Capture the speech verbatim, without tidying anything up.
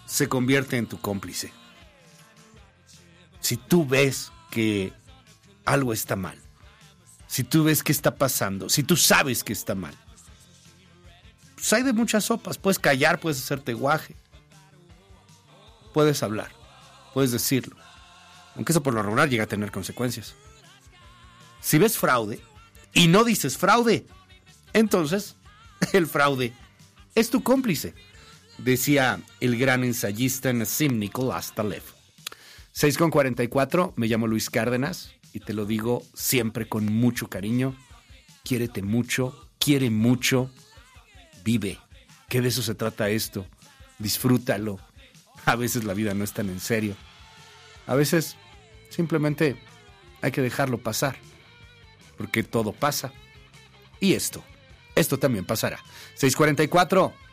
se convierte en tu cómplice. Si tú ves que algo está mal, si tú ves que está pasando, si tú sabes que está mal, pues hay de muchas sopas. Puedes callar, puedes hacerte guaje, puedes hablar, puedes decirlo, aunque eso por lo regular llega a tener consecuencias. Si ves fraude y no dices fraude, entonces el fraude es tu cómplice, decía el gran ensayista Nassim Nicholas Taleb. seis con cuarenta y cuatro, me llamo Luis Cárdenas y te lo digo siempre con mucho cariño. Quiérete mucho, quiere mucho, vive, que de eso se trata esto. Disfrútalo. A veces la vida no es tan en serio. A veces simplemente hay que dejarlo pasar, porque todo pasa. Y esto, esto también pasará. seis cuarenta y cuatro